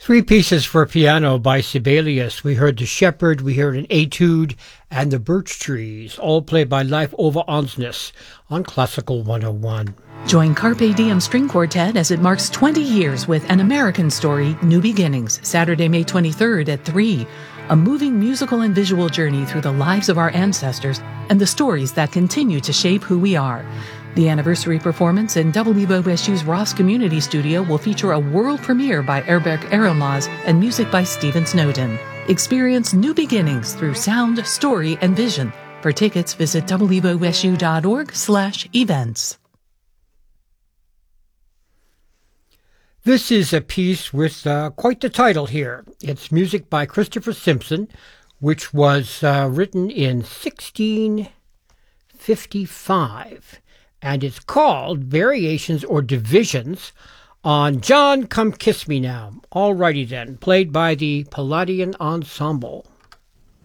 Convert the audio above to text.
Three pieces for piano by Sibelius. We heard The Shepherd, we heard an Etude, and The Birch Trees, all played by Leif Ove Ansnes on Classical 101. Join Carpe Diem String Quartet as it marks 20 years with An American Story, New Beginnings, Saturday, May 23rd at 3. A moving musical and visual journey through the lives of our ancestors and the stories that continue to shape who we are. The anniversary performance in WOSU's Ross Community Studio will feature a world premiere by Erberk Erenmaz and music by Stephen Snowden. Experience new beginnings through sound, story, and vision. For tickets, visit wosu.org/events. This is a piece with quite the title here. It's music by Christopher Simpson, which was written in 1655. And it's called Variations or Divisions on John Come Kiss Me Now. Alrighty then, played by the Palladian Ensemble.